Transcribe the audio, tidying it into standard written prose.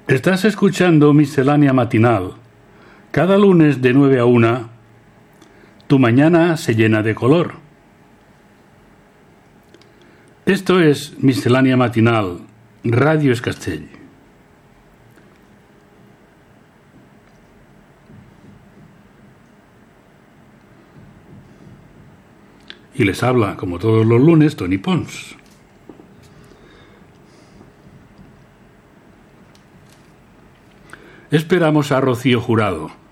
Estás escuchando Miscelánea Matinal. Cada lunes de 9 a 1, tu mañana se llena de color. Esto es Miscelánea Matinal, Radio Es Castell. Y les habla, como todos los lunes, Toni Pons. Esperamos a Rocío Jurado.